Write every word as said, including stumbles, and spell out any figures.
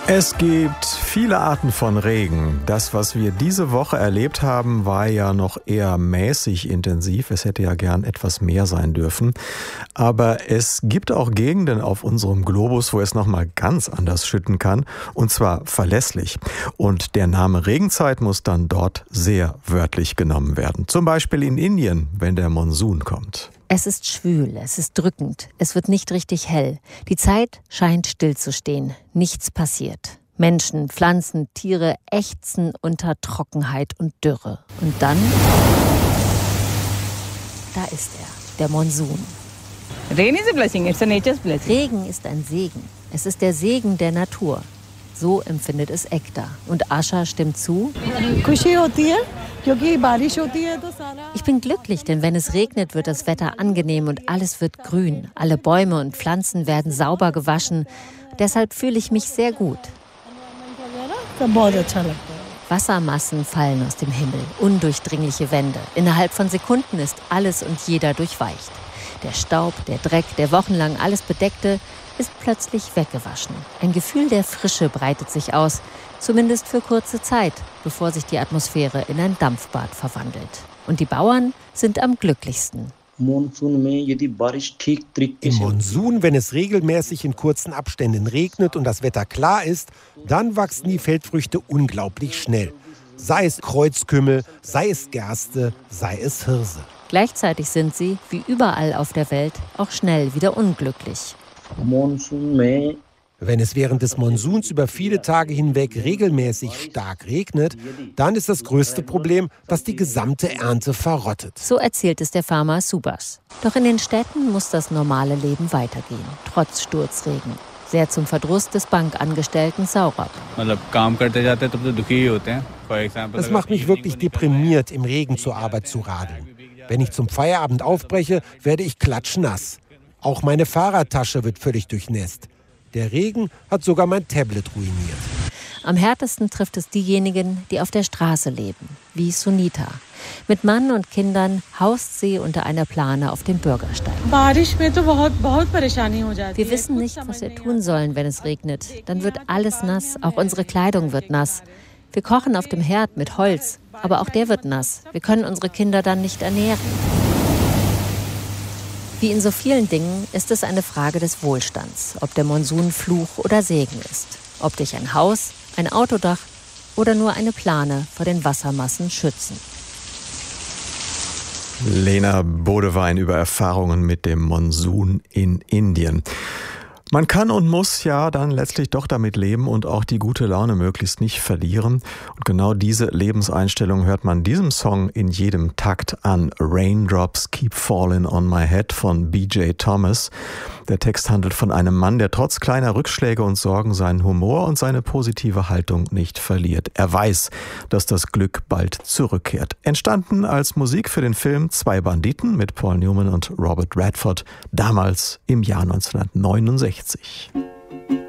Es gibt viele Arten von Regen. Das, was wir diese Woche erlebt haben, war ja noch eher mäßig intensiv. Es hätte ja gern etwas mehr sein dürfen. Aber es gibt auch Gegenden auf unserem Globus, wo es nochmal ganz anders schütten kann. Und zwar verlässlich. Und der Name Regenzeit muss dann dort sehr wörtlich genommen werden. Zum Beispiel in Indien, wenn der Monsun kommt. Es ist schwül, es ist drückend, es wird nicht richtig hell. Die Zeit scheint stillzustehen, nichts passiert. Menschen, Pflanzen, Tiere ächzen unter Trockenheit und Dürre. Und dann, da ist er, der Monsun. Rain is a blessing, it's a nature's blessing. Regen ist ein Segen, es ist der Segen der Natur. So empfindet es Ekta. Und Asha stimmt zu. Ich bin glücklich, denn wenn es regnet, wird das Wetter angenehm und alles wird grün. Alle Bäume und Pflanzen werden sauber gewaschen. Deshalb fühle ich mich sehr gut. Wassermassen fallen aus dem Himmel, undurchdringliche Wände. Innerhalb von Sekunden ist alles und jeder durchweicht. Der Staub, der Dreck, der wochenlang alles bedeckte, ist plötzlich weggewaschen. Ein Gefühl der Frische breitet sich aus, zumindest für kurze Zeit, bevor sich die Atmosphäre in ein Dampfbad verwandelt. Und die Bauern sind am glücklichsten. Im Monsun, wenn es regelmäßig in kurzen Abständen regnet und das Wetter klar ist, dann wachsen die Feldfrüchte unglaublich schnell. Sei es Kreuzkümmel, sei es Gerste, sei es Hirse. Gleichzeitig sind sie, wie überall auf der Welt, auch schnell wieder unglücklich. Wenn es während des Monsuns über viele Tage hinweg regelmäßig stark regnet, dann ist das größte Problem, dass die gesamte Ernte verrottet. So erzählt es der Farmer Subas. Doch in den Städten muss das normale Leben weitergehen, trotz Sturzregen. Sehr zum Verdruss des Bankangestellten Saurabh. Es macht mich wirklich deprimiert, im Regen zur Arbeit zu radeln. Wenn ich zum Feierabend aufbreche, werde ich klatschnass. Auch meine Fahrradtasche wird völlig durchnässt. Der Regen hat sogar mein Tablet ruiniert. Am härtesten trifft es diejenigen, die auf der Straße leben, wie Sunita. Mit Mann und Kindern haust sie unter einer Plane auf dem Bürgersteig. Wir wissen nicht, was wir tun sollen, wenn es regnet. Dann wird alles nass, auch unsere Kleidung wird nass. Wir kochen auf dem Herd mit Holz, aber auch der wird nass. Wir können unsere Kinder dann nicht ernähren. Wie in so vielen Dingen ist es eine Frage des Wohlstands, ob der Monsun Fluch oder Segen ist. Ob dich ein Haus, ein Autodach oder nur eine Plane vor den Wassermassen schützen. Lena Bodewein über Erfahrungen mit dem Monsun in Indien. Man kann und muss ja dann letztlich doch damit leben und auch die gute Laune möglichst nicht verlieren. Und genau diese Lebenseinstellung hört man diesem Song in jedem Takt an. Raindrops Keep Falling on My Head von B J Thomas. Der Text handelt von einem Mann, der trotz kleiner Rückschläge und Sorgen seinen Humor und seine positive Haltung nicht verliert. Er weiß, dass das Glück bald zurückkehrt. Entstanden als Musik für den Film Zwei Banditen mit Paul Newman und Robert Redford, damals im Jahr neunzehnhundertneunundsechzig.